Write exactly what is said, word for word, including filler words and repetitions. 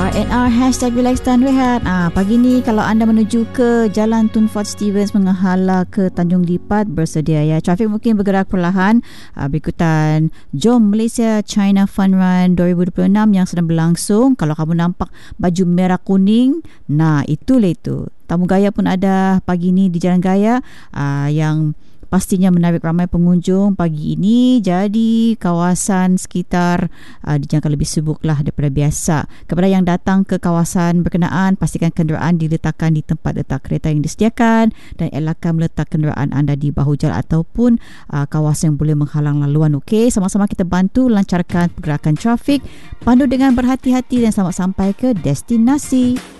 R and R hashtag Relax dan Rehat. Ah, pagi ni kalau anda menuju ke Jalan Tun Fort Stevens menghala ke Tanjung Lipat, bersedia ya. Trafik mungkin bergerak perlahan ah, berikutan Jom Malaysia China Fun Run dua ribu dua puluh enam yang sedang berlangsung. Kalau kamu nampak baju merah kuning, nah itulah itu. Tamu Gaya pun ada pagi ni di Jalan Gaya ah, yang pastinya menarik ramai pengunjung pagi ini. Jadi kawasan sekitar uh, dijangka lebih sibuklah daripada biasa. Kepada yang datang ke kawasan berkenaan, pastikan kenderaan diletakkan di tempat letak kereta yang disediakan dan elakkan meletak kenderaan anda di bahu jalan ataupun uh, kawasan yang boleh menghalang laluan. Okey, sama-sama kita bantu lancarkan pergerakan trafik. Pandu dengan berhati-hati dan selamat sampai ke destinasi.